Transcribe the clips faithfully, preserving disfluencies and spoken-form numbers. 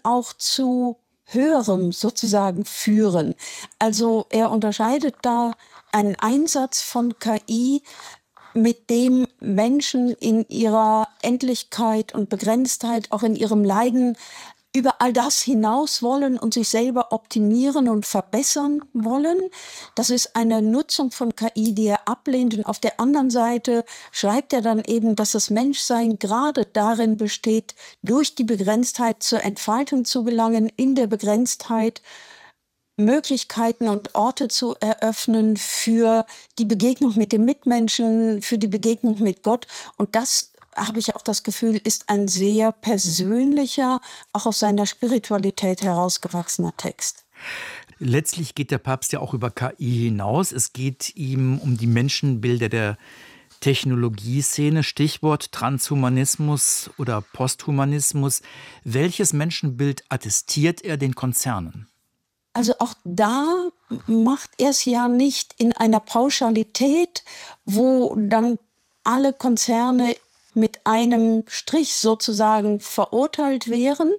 auch zu Höherem sozusagen führen. Also er unterscheidet da einen Einsatz von K I, mit dem Menschen in ihrer Endlichkeit und Begrenztheit, auch in ihrem Leiden, über all das hinaus wollen und sich selber optimieren und verbessern wollen. Das ist eine Nutzung von K I, die er ablehnt. Und auf der anderen Seite schreibt er dann eben, dass das Menschsein gerade darin besteht, durch die Begrenztheit zur Entfaltung zu gelangen, in der Begrenztheit Möglichkeiten und Orte zu eröffnen für die Begegnung mit dem Mitmenschen, für die Begegnung mit Gott. Und das, habe ich auch das Gefühl, ist ein sehr persönlicher, auch aus seiner Spiritualität herausgewachsener Text. Letztlich geht der Papst ja auch über K I hinaus. Es geht ihm um die Menschenbilder der Technologieszene, Stichwort Transhumanismus oder Posthumanismus. Welches Menschenbild attestiert er den Konzernen? Also auch da macht er es ja nicht in einer Pauschalität, wo dann alle Konzerne mit einem Strich sozusagen verurteilt wären,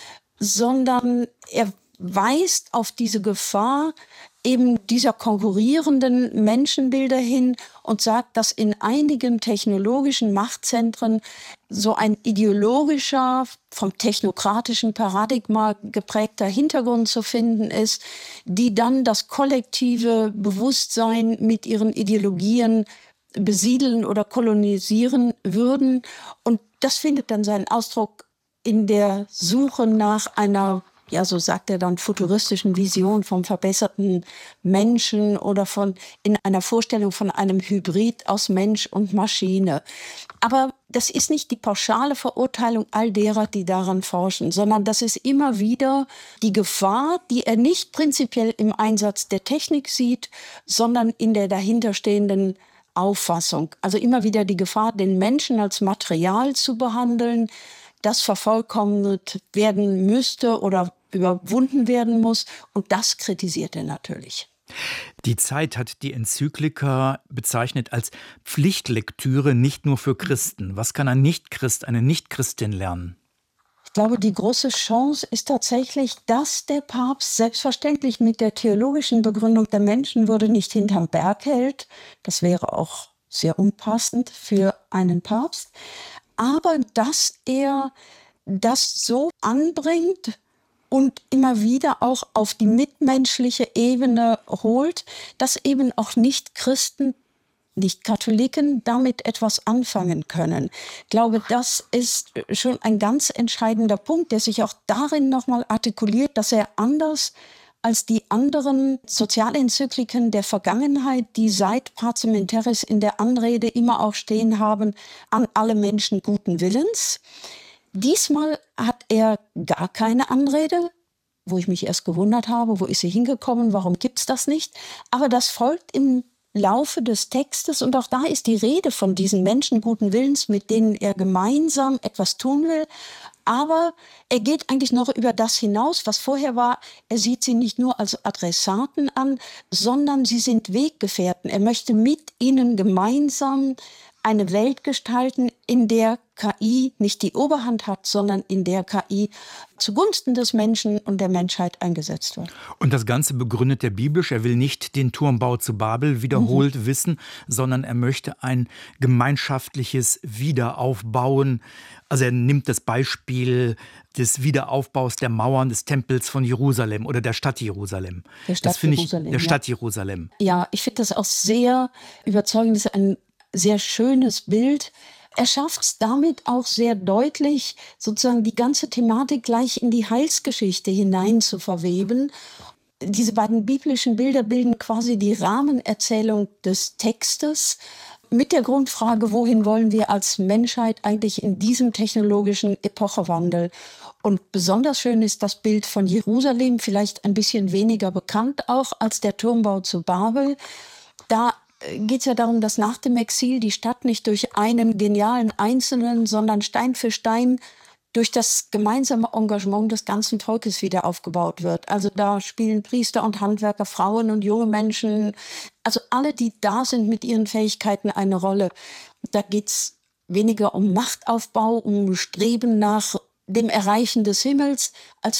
sondern er weist auf diese Gefahr eben dieser konkurrierenden Menschenbilder hin und sagt, dass in einigen technologischen Machtzentren so ein ideologischer, vom technokratischen Paradigma geprägter Hintergrund zu finden ist, die dann das kollektive Bewusstsein mit ihren Ideologien besiedeln oder kolonisieren würden. Und das findet dann seinen Ausdruck in der Suche nach einer, ja, so sagt er dann, futuristischen Vision vom verbesserten Menschen oder von in einer Vorstellung von einem Hybrid aus Mensch und Maschine. Aber das ist nicht die pauschale Verurteilung all derer, die daran forschen, sondern das ist immer wieder die Gefahr, die er nicht prinzipiell im Einsatz der Technik sieht, sondern in der dahinterstehenden Auffassung. Also immer wieder die Gefahr, den Menschen als Material zu behandeln, das vervollkommnet werden müsste oder überwunden werden muss. Und das kritisiert er natürlich. Die Zeit hat die Enzyklika bezeichnet als Pflichtlektüre, nicht nur für Christen. Was kann ein Nichtchrist, eine Nichtchristin lernen? Ich glaube, die große Chance ist tatsächlich, dass der Papst selbstverständlich mit der theologischen Begründung der Menschenwürde nicht hinterm Berg hält. Das wäre auch sehr unpassend für einen Papst. Aber dass er das so anbringt und immer wieder auch auf die mitmenschliche Ebene holt, dass eben auch Nicht-Christen, Nicht-Katholiken damit etwas anfangen können. Ich glaube, das ist schon ein ganz entscheidender Punkt, der sich auch darin nochmal artikuliert, dass er anders als die anderen Sozialenzykliken der Vergangenheit, die seit Pacem in Terris in der Anrede immer auch stehen haben, an alle Menschen guten Willens. Diesmal hat er gar keine Anrede, wo ich mich erst gewundert habe, wo ist sie hingekommen, warum gibt's das nicht? Aber das folgt im Laufe des Textes und auch da ist die Rede von diesen Menschen guten Willens, mit denen er gemeinsam etwas tun will. Aber er geht eigentlich noch über das hinaus, was vorher war. Er sieht sie nicht nur als Adressaten an, sondern sie sind Weggefährten. Er möchte mit ihnen gemeinsam eine Welt gestalten, in der K I nicht die Oberhand hat, sondern in der K I zugunsten des Menschen und der Menschheit eingesetzt wird. Und das Ganze begründet er biblisch. Er will nicht den Turmbau zu Babel wiederholt mhm. wissen, sondern er möchte ein gemeinschaftliches Wiederaufbauen. Also er nimmt das Beispiel des Wiederaufbaus der Mauern des Tempels von Jerusalem oder der Stadt Jerusalem. Der Stadt das finde ich, Jerusalem. Der ja. Stadt Jerusalem. Ja, ich finde das auch sehr überzeugend. Das ist ein sehr schönes Bild. Er schafft es damit auch sehr deutlich, sozusagen die ganze Thematik gleich in die Heilsgeschichte hinein zu verweben. Diese beiden biblischen Bilder bilden quasi die Rahmenerzählung des Textes mit der Grundfrage, wohin wollen wir als Menschheit eigentlich in diesem technologischen Epochewandel? Und besonders schön ist das Bild von Jerusalem, vielleicht ein bisschen weniger bekannt auch als der Turmbau zu Babel. Da geht es ja darum, dass nach dem Exil die Stadt nicht durch einen genialen Einzelnen, sondern Stein für Stein durch das gemeinsame Engagement des ganzen Volkes wieder aufgebaut wird. Also da spielen Priester und Handwerker, Frauen und junge Menschen, also alle, die da sind mit ihren Fähigkeiten, eine Rolle. Da geht es weniger um Machtaufbau, um Streben nach dem Erreichen des Himmels, als